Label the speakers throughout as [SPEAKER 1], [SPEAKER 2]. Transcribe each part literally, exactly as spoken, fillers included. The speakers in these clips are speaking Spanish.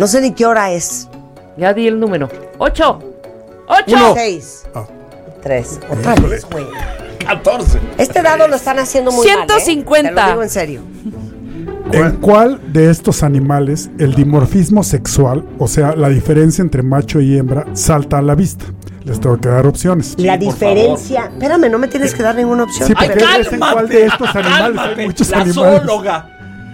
[SPEAKER 1] No sé ni qué hora es.
[SPEAKER 2] Ya di el número. Ocho. Ocho.
[SPEAKER 1] Uno. Seis. Oh. Tres. Otra vez, güey.
[SPEAKER 3] catorce.
[SPEAKER 1] Este dado lo están haciendo muy
[SPEAKER 2] ciento cincuenta.
[SPEAKER 1] mal, ¿eh? Te lo digo en serio.
[SPEAKER 4] ¿En cuál de estos animales el dimorfismo sexual, o sea, la diferencia entre macho y hembra, salta a la vista? Les tengo que dar opciones.
[SPEAKER 1] La sí, diferencia... Espérame, no me tienes que dar ninguna opción.
[SPEAKER 4] Sí, porque Ay, es en cuál de estos animales.
[SPEAKER 3] Cálmate,
[SPEAKER 4] hay muchos
[SPEAKER 3] la
[SPEAKER 4] animales.
[SPEAKER 3] zoóloga.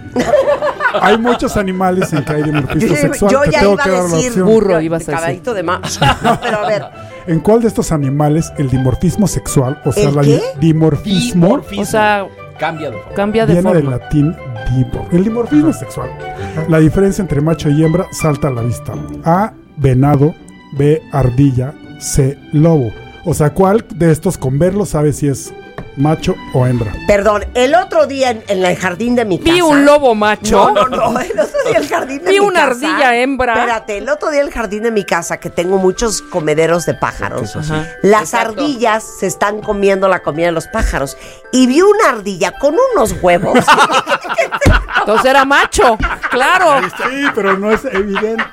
[SPEAKER 4] Hay muchos animales en que hay dimorfismo
[SPEAKER 1] yo,
[SPEAKER 4] sexual.
[SPEAKER 1] Yo
[SPEAKER 4] Te
[SPEAKER 1] ya
[SPEAKER 4] tengo
[SPEAKER 1] iba
[SPEAKER 4] que
[SPEAKER 1] a
[SPEAKER 4] dar
[SPEAKER 1] decir
[SPEAKER 4] la
[SPEAKER 2] burro, ibas a
[SPEAKER 1] decir. De más. Pero a ver.
[SPEAKER 4] ¿En cuál de estos animales el dimorfismo sexual, o sea,
[SPEAKER 1] ¿El
[SPEAKER 4] la
[SPEAKER 1] qué?
[SPEAKER 4] dimorfismo,
[SPEAKER 2] O sea,
[SPEAKER 3] cambia de forma.
[SPEAKER 2] Cambia de
[SPEAKER 4] viene
[SPEAKER 2] forma.
[SPEAKER 4] del latín dimor? El dimorfismo uh-huh. sexual. La diferencia entre macho y hembra salta a la vista. A, venado. B, ardilla. C, lobo. O sea, ¿cuál de estos con verlo sabe si es macho o hembra?
[SPEAKER 1] Perdón, el otro día en, en el jardín de mi casa...
[SPEAKER 2] Vi un lobo macho.
[SPEAKER 1] No, no, no, el otro día en el jardín de
[SPEAKER 2] Vi
[SPEAKER 1] mi
[SPEAKER 2] una
[SPEAKER 1] casa...
[SPEAKER 2] ardilla hembra.
[SPEAKER 1] Espérate, el otro día en el jardín de mi casa, que tengo muchos comederos de pájaros,
[SPEAKER 2] Ajá.
[SPEAKER 1] las
[SPEAKER 2] Exacto.
[SPEAKER 1] ardillas se están comiendo la comida de los pájaros. Y vi una ardilla con unos huevos.
[SPEAKER 2] Entonces era macho, claro.
[SPEAKER 4] Sí, pero no es evidente.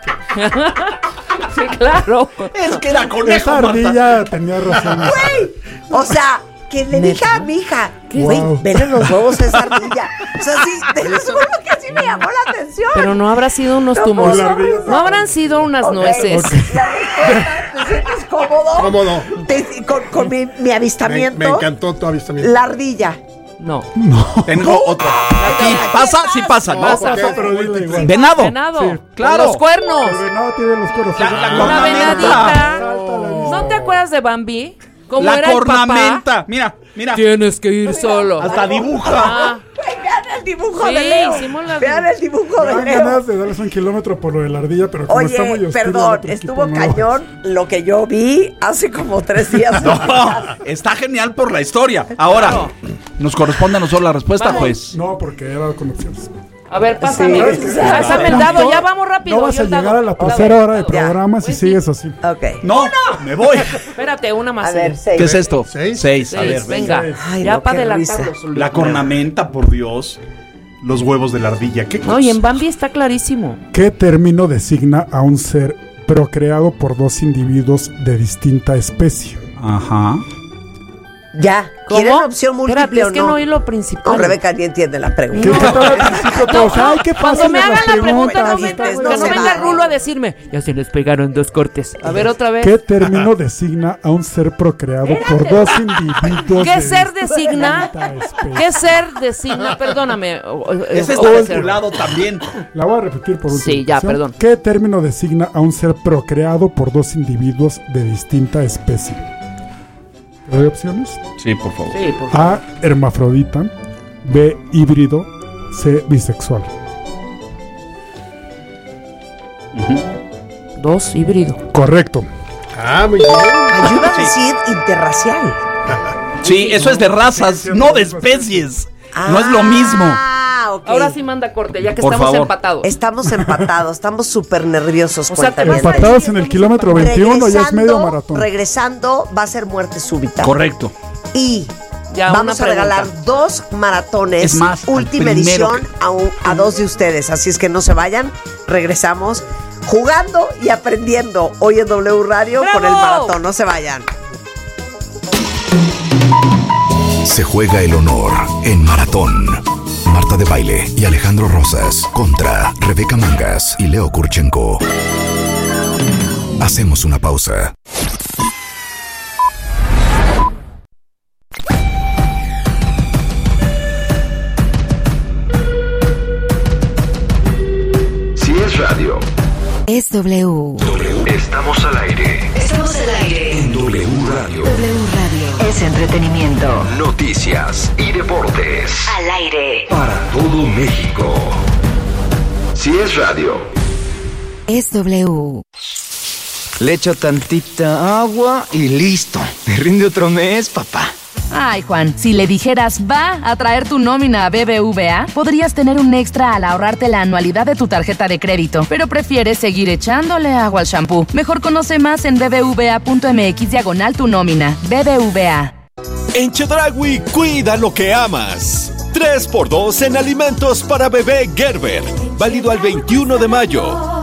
[SPEAKER 2] Sí, claro.
[SPEAKER 3] Es que era conejo,
[SPEAKER 4] Esa ardilla tenía razón.
[SPEAKER 1] Güey, o sea, que le dije a mi hija, güey,
[SPEAKER 4] Wow.
[SPEAKER 1] vele los huevos a esa ardilla. O sea, sí, te lo juro que sí me llamó la atención.
[SPEAKER 2] Pero no habrá sido unos
[SPEAKER 1] No,
[SPEAKER 2] tumores.
[SPEAKER 1] pues, no,
[SPEAKER 2] No habrán sido unas
[SPEAKER 1] Ok,
[SPEAKER 2] nueces.
[SPEAKER 1] ok. La respuesta, ¿te sientes cómodo?
[SPEAKER 5] Cómodo.
[SPEAKER 1] Te- con con mi, mi
[SPEAKER 5] Me,
[SPEAKER 1] avistamiento.
[SPEAKER 5] me encantó tu avistamiento.
[SPEAKER 1] La ardilla.
[SPEAKER 2] No.
[SPEAKER 3] Tengo otro. Aquí pasa, sí pasa, ¿no?
[SPEAKER 4] Pasa, pero dile igual.
[SPEAKER 3] Venado.
[SPEAKER 2] Venado.
[SPEAKER 4] Sí,
[SPEAKER 3] claro.
[SPEAKER 2] Con los cuernos.
[SPEAKER 4] El venado tiene los cuernos.
[SPEAKER 3] La- la
[SPEAKER 2] Una
[SPEAKER 3] cornamenta.
[SPEAKER 2] venadita. ¿No te acuerdas de Bambi? ¿Cómo
[SPEAKER 3] La
[SPEAKER 2] era el papá?
[SPEAKER 3] cornamenta. Mira, mira.
[SPEAKER 2] Tienes que ir solo.
[SPEAKER 3] Hasta dibuja.
[SPEAKER 2] Ah,
[SPEAKER 1] Vean el dibujo
[SPEAKER 2] Sí,
[SPEAKER 1] de Leo.
[SPEAKER 2] hicimos la-
[SPEAKER 1] Vean el dibujo
[SPEAKER 4] Me
[SPEAKER 1] de
[SPEAKER 4] dan
[SPEAKER 1] Leo.
[SPEAKER 4] ganas de darles un kilómetro por lo de la ardilla, pero como está muy
[SPEAKER 1] Oye,
[SPEAKER 4] hostil, el
[SPEAKER 1] perdón,
[SPEAKER 4] otro
[SPEAKER 1] estuvo
[SPEAKER 4] equipo no.
[SPEAKER 1] cañón lo que yo vi hace como tres días.
[SPEAKER 3] No, está genial por la historia. Ahora, nos corresponde a nosotros la respuesta,
[SPEAKER 2] Vamos.
[SPEAKER 3] pues.
[SPEAKER 4] No, porque era con opciones.
[SPEAKER 2] A ver, pásame.
[SPEAKER 1] Sí, sí, sí.
[SPEAKER 2] Pásame el dado, ya vamos rápido.
[SPEAKER 4] No vas
[SPEAKER 2] yo
[SPEAKER 4] a
[SPEAKER 2] el dado.
[SPEAKER 4] llegar a la
[SPEAKER 2] Dado,
[SPEAKER 4] tercera hora de
[SPEAKER 2] dado.
[SPEAKER 4] programa si
[SPEAKER 2] Pues
[SPEAKER 4] sigues
[SPEAKER 2] sí.
[SPEAKER 4] así.
[SPEAKER 1] Ok.
[SPEAKER 3] No, me voy.
[SPEAKER 2] Espérate, una más.
[SPEAKER 1] A ver,
[SPEAKER 2] sí.
[SPEAKER 1] seis.
[SPEAKER 3] ¿Qué es esto?
[SPEAKER 5] ¿Seis?
[SPEAKER 3] Seis. A
[SPEAKER 2] Seis,
[SPEAKER 3] ver, venga.
[SPEAKER 2] venga.
[SPEAKER 1] Ay,
[SPEAKER 2] ya
[SPEAKER 1] no,
[SPEAKER 2] para
[SPEAKER 1] qué
[SPEAKER 2] adelantarlo.
[SPEAKER 1] risa.
[SPEAKER 3] La cornamenta, por Dios. Los huevos de la ardilla. ¿Qué cosa?
[SPEAKER 2] Oye, en Bambi está clarísimo.
[SPEAKER 4] ¿Qué término designa a un ser procreado por dos individuos de distinta especie?
[SPEAKER 3] Ajá.
[SPEAKER 1] Ya.
[SPEAKER 2] ¿Cómo?
[SPEAKER 1] ¿Quieren opción múltiple
[SPEAKER 2] Espérate,
[SPEAKER 1] o
[SPEAKER 2] es que
[SPEAKER 1] no?
[SPEAKER 2] no oí lo principal.
[SPEAKER 1] No, Rebeca ni entiende la
[SPEAKER 4] ¿Qué
[SPEAKER 1] pregunta.
[SPEAKER 4] te estaba al principio todos? Ay, qué
[SPEAKER 2] Cuando
[SPEAKER 4] fácil
[SPEAKER 2] me
[SPEAKER 4] de
[SPEAKER 2] hagan
[SPEAKER 4] las
[SPEAKER 2] la pregunta, no,
[SPEAKER 4] preguntas.
[SPEAKER 2] venga,
[SPEAKER 1] No
[SPEAKER 2] que no
[SPEAKER 1] se
[SPEAKER 2] venga
[SPEAKER 1] vale.
[SPEAKER 2] Rulo a decirme. Ya se les pegaron dos cortes. A ver, otra vez.
[SPEAKER 4] ¿Qué término designa a un ser procreado por dos individuos
[SPEAKER 2] ¿Qué
[SPEAKER 4] de
[SPEAKER 2] ser designa?
[SPEAKER 4] distinta especie?
[SPEAKER 2] ¿Qué ser designa? Perdóname. o- o-
[SPEAKER 3] Ese
[SPEAKER 2] o-
[SPEAKER 3] está
[SPEAKER 2] o-
[SPEAKER 3] de tu lado también.
[SPEAKER 4] La voy a repetir por última
[SPEAKER 2] Sí, ya,
[SPEAKER 4] ocasión.
[SPEAKER 2] perdón.
[SPEAKER 4] ¿Qué término designa a un ser procreado por dos individuos de distinta especie? ¿Te doy opciones?
[SPEAKER 3] Sí, por favor.
[SPEAKER 2] Sí, por favor.
[SPEAKER 4] A, hermafrodita. B, híbrido. C, bisexual.
[SPEAKER 2] Dos, híbrido.
[SPEAKER 4] Correcto.
[SPEAKER 5] Ah, muy bien.
[SPEAKER 1] Yo iba a decir interracial.
[SPEAKER 3] Sí, eso es de razas, no de especies. No es lo mismo.
[SPEAKER 1] Ah, ok.
[SPEAKER 2] Ahora sí manda corte, ya que
[SPEAKER 3] Por
[SPEAKER 2] estamos
[SPEAKER 3] favor.
[SPEAKER 2] empatados.
[SPEAKER 1] Estamos empatados, estamos súper nerviosos.
[SPEAKER 2] O sea, te
[SPEAKER 1] cuéntame.
[SPEAKER 2] vas a-
[SPEAKER 4] Empatados en el kilómetro veintiuno, ya es medio maratón.
[SPEAKER 1] Regresando va a ser muerte súbita.
[SPEAKER 3] Correcto.
[SPEAKER 1] Y
[SPEAKER 2] Ya,
[SPEAKER 1] vamos a
[SPEAKER 2] una
[SPEAKER 1] regalar
[SPEAKER 2] pregunta.
[SPEAKER 1] dos maratones,
[SPEAKER 3] Es más, al
[SPEAKER 1] última
[SPEAKER 3] primero
[SPEAKER 1] edición,
[SPEAKER 3] que-
[SPEAKER 1] a, un- a dos de ustedes. Así es que no se vayan. Regresamos jugando y aprendiendo hoy en W Radio
[SPEAKER 2] ¡Bravo!
[SPEAKER 1] con el maratón. No se vayan.
[SPEAKER 6] Se juega el honor en Maratón. Marta de Baile y Alejandro Rosas contra Rebeca Mangas y Leo Kurchenko. Hacemos una pausa.
[SPEAKER 7] Si es radio,
[SPEAKER 8] Es W.
[SPEAKER 7] estamos al aire.
[SPEAKER 8] Estamos al aire.
[SPEAKER 7] En W Radio.
[SPEAKER 8] W Radio. Es entretenimiento.
[SPEAKER 7] Noticias y deportes.
[SPEAKER 8] Al aire.
[SPEAKER 7] Para todo México. Si es radio.
[SPEAKER 8] Es W.
[SPEAKER 9] Le echo tantita agua y listo. Me rinde otro mes, papá.
[SPEAKER 10] Ay, Juan, si le dijeras va a traer tu nómina a B B V A, podrías tener un extra al ahorrarte la anualidad de tu tarjeta de crédito, pero prefieres seguir echándole agua al shampoo. Mejor conoce más en bbva.mx diagonal tu nómina. B B V A.
[SPEAKER 11] En Chedraui, cuida lo que amas. tres por dos en alimentos para bebé Gerber. Válido al veintiuno de mayo.